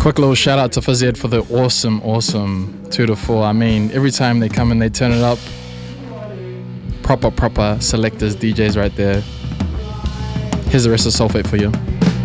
Quick little shout out to Fuzzy for the awesome 2 to 4. I mean, every time they come and they turn it up, proper selectors, DJs right there. Here's the rest of Sulfate for you.